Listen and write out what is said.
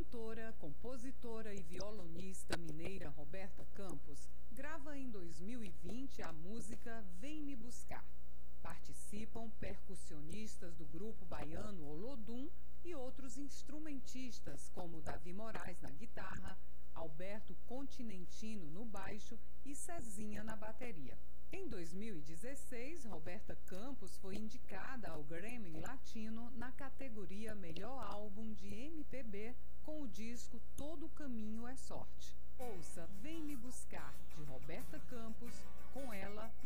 cantora, compositora e violonista mineira Roberta Campos grava em 2020 a música Vem Me Buscar. Participam percussionistas do grupo baiano Olodum e outros instrumentistas como Davi Moraes na guitarra, Alberto Continentino no baixo e Cezinha na bateria. Em 2016, Roberta Campos foi indicada ao Grammy Latino na categoria Melhor Álbum de MPB com o disco Todo Caminho é Sorte. Ouça Vem Me Buscar, de Roberta Campos, com ela,